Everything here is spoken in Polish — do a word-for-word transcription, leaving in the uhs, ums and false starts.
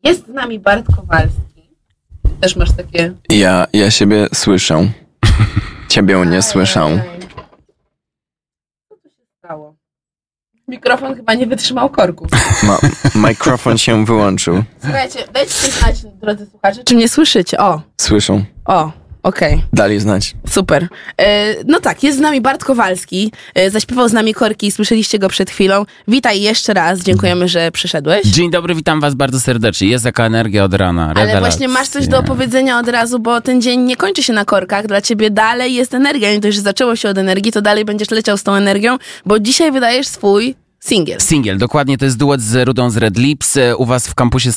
Jest z nami Bart Kowalski. Też masz takie... Ja, ja siebie słyszę. Ciebie nie słyszę. Co tu się stało? Mikrofon chyba nie wytrzymał korków. Ma, mikrofon się wyłączył. Słuchajcie, dajcie mi znać, drodzy słuchacze, czy mnie słyszycie? O, Słyszę. o, okej. Okay. Dali znać. Super. E, no tak, jest z nami Bart Kowalski. E, zaśpiewał z nami Korki, słyszeliście go przed chwilą. Witaj jeszcze raz, dziękujemy, że przyszedłeś. Dzień dobry, witam was bardzo serdecznie. Jest taka energia od rana. Rewelacja. Ale właśnie masz coś do opowiedzenia od razu, bo ten dzień nie kończy się na korkach. Dla ciebie dalej jest energia. Nie dość, że zaczęło się od energii, to dalej będziesz leciał z tą energią, bo dzisiaj wydajesz swój singiel. Singiel, dokładnie, to jest duet z Rudą z Red Lips. U was w kampusie